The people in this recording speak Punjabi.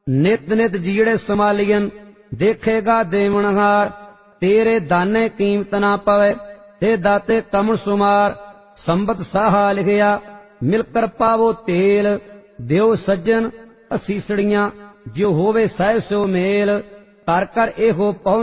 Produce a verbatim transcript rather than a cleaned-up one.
ਨਿਤ ਨਿਤ ਜੀੜੇ ਸੰਭਾਲੀਨ ਦੇਖੇਗਾ ਦੇਵਨਹਾਰ। ਤੇਰੇ ਦਾਨੇ ਕੀਮਤ ਨਾ ਪਵੇ ਤੇ ਦਾਤੇ ਕਮਲ ਸੁਮਾਰ। ਸੰਬਤ ਸਾਹਾ ਲਿਖਿਆ ਮਿਲ ਕਰ ਪਾਵੋ ਤੇਲ। ਦਿਓ ਸੱਜਣ ਅਸੀਸੜੀਆਂ ਜੋ ਹੋਵੇ ਸਹਿ ਸੋ ਮੇਲ। ਕਰ ਕਰ ਇਹੋ ਪਹੁ